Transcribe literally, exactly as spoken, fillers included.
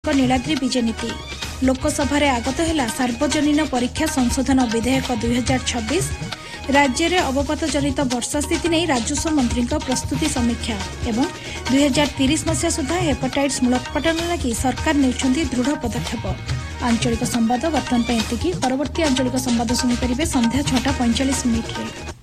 नीलाद्री विजय नीति लोकसभा आगत है सार्वजनीन परीक्षा संशोधन विधेयक दुई हजार छब्बीस राज्य में अवपात जनित वर्षा स्थिति नहीं राजस्व मंत्री प्रस्तुति समीक्षा एवं दुई हजार तीस मसीहा सुधा हेपाटाइटिस मूलोत्पाटन लगी सरकार नेउछन्ति दृढ़ पदक्षेप। आंचलिक संवाद वर्तमान परवर्ती आंचलिक संवाद शुणिपारे संध्या छटा पैंचाश मिनिट्रे।